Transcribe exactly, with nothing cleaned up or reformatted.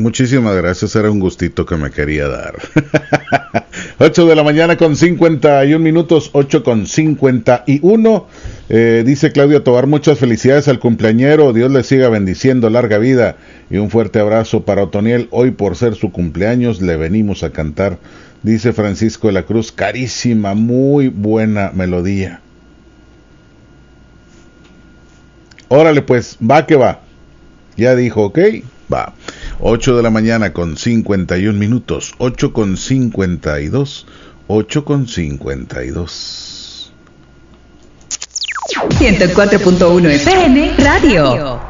Muchísimas gracias, era un gustito que me quería dar. ocho de la mañana con cincuenta y un minutos, ocho con cincuenta y uno. Eh, dice Claudia Tobar, muchas felicidades al cumpleañero, Dios le siga bendiciendo, larga vida y un fuerte abrazo para Otoniel. Hoy por ser su cumpleaños le venimos a cantar, dice Francisco de la Cruz, carísima, muy buena melodía. Órale pues, va que va. Ya dijo, ok, va. ocho de la mañana con cincuenta y un minutos, ocho con cincuenta y dos, ocho con cincuenta y dos. ciento cuatro punto uno F M Radio.